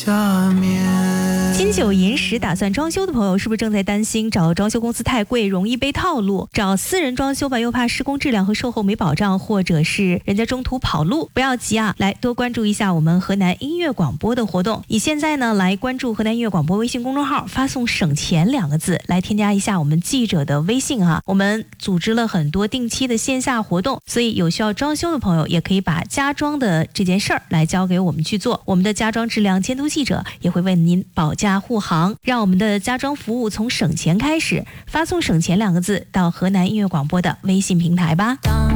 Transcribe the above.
下面。 金九银十打算装修的朋友，是不是正在担心找装修公司太贵，容易被套路？找私人装修吧，又怕施工质量和售后没保障，或者是人家中途跑路。不要急啊，来多关注一下我们河南音乐广播的活动。你现在呢，来关注河南音乐广播微信公众号，发送省钱2个字，来添加一下我们记者的微信哈。我们组织了很多定期的线下活动，所以有需要装修的朋友，也可以把家装的这件事儿来交给我们去做。我们的家装质量监督记者也会为您保驾护航，让我们的家装服务从省钱开始。发送省钱2个字到河南音乐广播的微信平台吧。